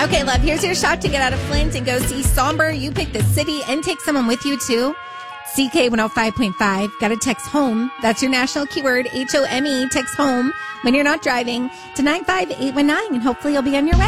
Okay, love, here's your shot to get out of Flint and go see Somber. You pick the city and take someone with you, too. CK 105.5. Got to text HOME. That's your national keyword, HOME. Text HOME when you're not driving to 95819, and hopefully you'll be on your way.